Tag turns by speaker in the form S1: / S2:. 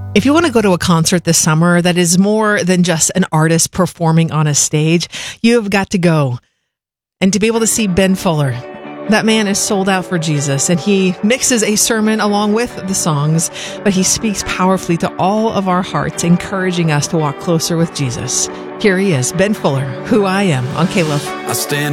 S1: If you want to go to a concert this summer that is more than just an artist performing on a stage, you have got to go. And to be able to see Ben Fuller, that man is sold out for Jesus, and he mixes a sermon along with the songs, but he speaks powerfully to all of our hearts, encouraging us to walk closer with Jesus. Here he is, Ben Fuller, Who I Am, on K-Love.
S2: I stand